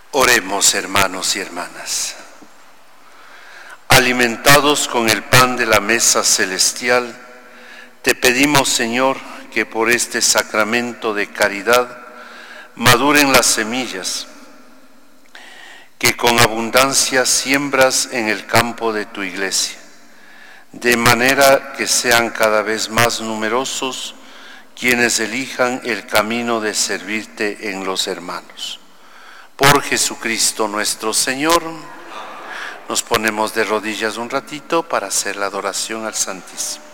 Oremos, hermanos y hermanas. Alimentados con el pan de la mesa celestial, te pedimos, Señor, que por este sacramento de caridad maduren las semillas que con abundancia siembras en el campo de tu iglesia, de manera que sean cada vez más numerosos quienes elijan el camino de servirte en los hermanos. Por Jesucristo nuestro Señor. Nos ponemos de rodillas un ratito para hacer la adoración al Santísimo.